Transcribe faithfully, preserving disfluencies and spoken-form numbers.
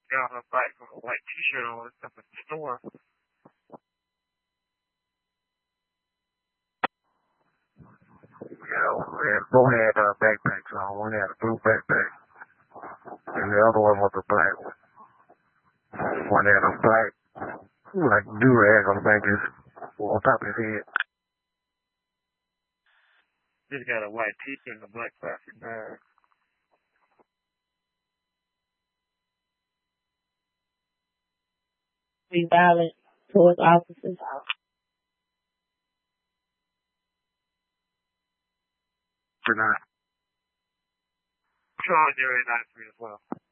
got on a bike with a white t-shirt on and stuff at the store. You know, and both had uh, backpacks on. One had a blue backpack, and the other one was a black one. One had a black, like, do-rag on the back of his, on top of his head. Just got a white t-shirt and a black plastic bag. Be violent towards officers. For not. Sean, you're very nice to me as well.